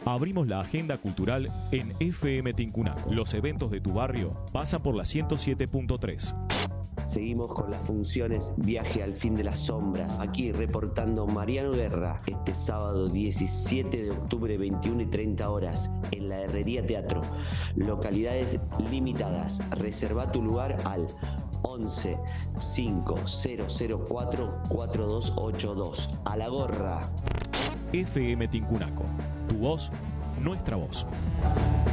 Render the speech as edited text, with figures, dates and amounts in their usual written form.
Abrimos la agenda cultural en FM Tincunaco. Los eventos de tu barrio pasan por la 107.3. Seguimos con las funciones Viaje al Fin de las Sombras. Aquí reportando Mariano Guerra este sábado 17 de octubre, 21 y 30 horas en la Herrería Teatro. Localidades limitadas. Reserva tu lugar al 11 5004 4282. A la gorra. FM Tincunaco. Tu voz, nuestra voz.